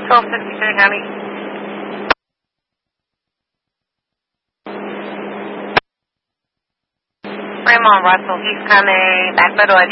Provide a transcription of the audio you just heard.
1263, honey. Raymond Russell, he's coming back by door.